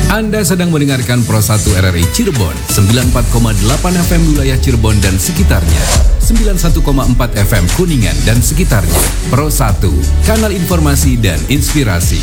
Anda sedang mendengarkan Pro 1 RRI Cirebon, 94,8 FM wilayah Cirebon dan sekitarnya, 91,4 FM Kuningan dan sekitarnya. Pro 1, kanal informasi dan inspirasi.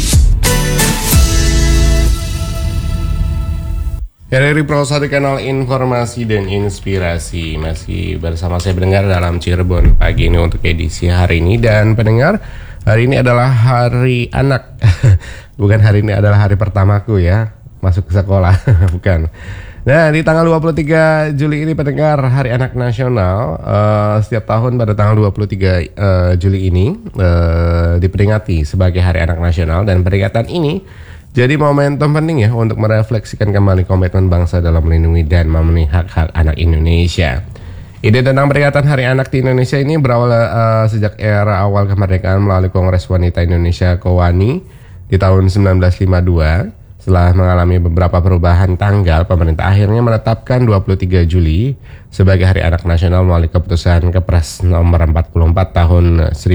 RRI Pro 1, kanal informasi dan inspirasi. Masih bersama saya pendengar dalam Cirebon pagi ini untuk edisi hari ini. Dan pendengar, hari ini adalah hari anak. Bukan hari ini adalah hari pertamaku ya, masuk ke sekolah. Bukan. Nah, di tanggal 23 Juli ini pendengar, Hari Anak Nasional. Setiap tahun pada tanggal 23 Juli ini diperingati sebagai Hari Anak Nasional. Dan peringatan ini jadi momentum penting ya untuk merefleksikan kembali komitmen bangsa dalam melindungi dan memenuhi hak-hak anak Indonesia. Ide tentang peringatan Hari Anak di Indonesia ini berawal sejak era awal kemerdekaan melalui Kongres Wanita Indonesia KOWANI di tahun 1952. Setelah mengalami beberapa perubahan tanggal, pemerintah akhirnya menetapkan 23 Juli sebagai Hari Anak Nasional melalui keputusan Kepres nomor 44 tahun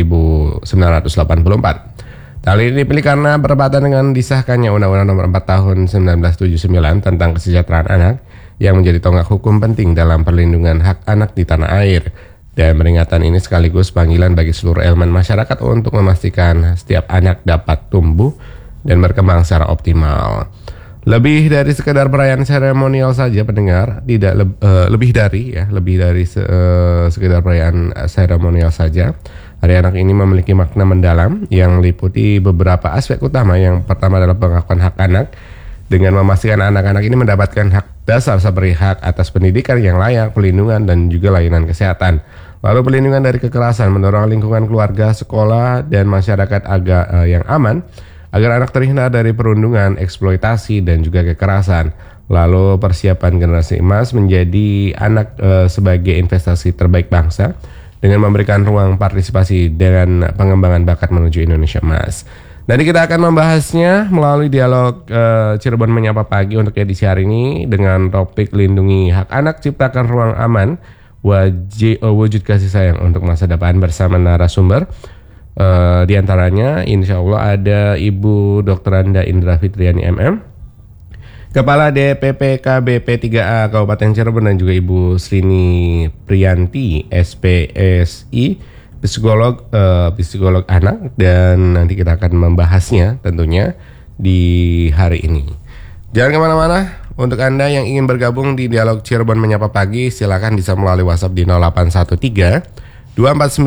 1984. Hal ini dipilih karena bertepatan dengan disahkannya Undang-Undang Nomor 4 Tahun 1979 tentang kesejahteraan anak yang menjadi tonggak hukum penting dalam perlindungan hak anak di tanah air. Dan peringatan ini sekaligus panggilan bagi seluruh elemen masyarakat untuk memastikan setiap anak dapat tumbuh dan berkembang secara optimal. Lebih dari sekedar perayaan seremonial saja pendengar, tidak lebih dari sekedar perayaan seremonial saja. Hari Anak ini memiliki makna mendalam yang meliputi beberapa aspek utama. Yang pertama adalah pengakuan hak anak dengan memastikan anak-anak ini mendapatkan hak dasar seperti hak atas pendidikan yang layak, perlindungan dan juga layanan kesehatan. Lalu perlindungan dari kekerasan, mendorong lingkungan keluarga, sekolah dan masyarakat yang aman agar anak terhindar dari perundungan, eksploitasi dan juga kekerasan. Lalu persiapan generasi emas menjadi anak sebagai investasi terbaik bangsa dengan memberikan ruang partisipasi dengan pengembangan bakat menuju Indonesia Emas. Nanti kita akan membahasnya melalui dialog Cirebon Menyapa Pagi untuk edisi hari ini dengan topik lindungi hak anak, ciptakan ruang aman, wujud kasih sayang untuk masa depan bersama narasumber. Di antaranya insya Allah ada Ibu Dr. Anda Indra Fitriani MM, Kepala DPP KB-P3A Kabupaten Cirebon, dan juga Ibu Srini Priyanti SPSI, psikolog anak, dan nanti kita akan membahasnya tentunya di hari ini. Jangan kemana-mana. Untuk Anda yang ingin bergabung di dialog Cirebon Menyapa Pagi, silakan bisa melalui WhatsApp di 0813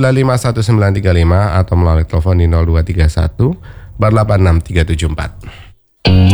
2495 1935 atau melalui telepon di 0231 486 374.